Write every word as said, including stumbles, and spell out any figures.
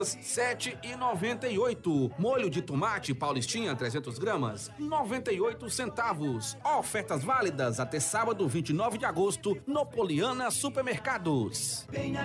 sete e noventa e oito. Molho de tomate Paulistinha trezentos gramas, noventa e oito centavos. Ofertas válidas até sábado vinte e nove de agosto no Poliana Supermercados.